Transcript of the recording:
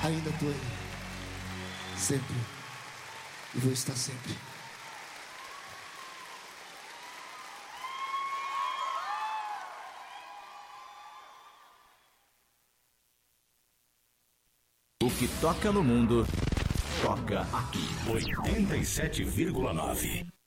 Ainda estou aí, sempre, e vou estar sempre. O que toca no mundo, toca aqui. 87,9.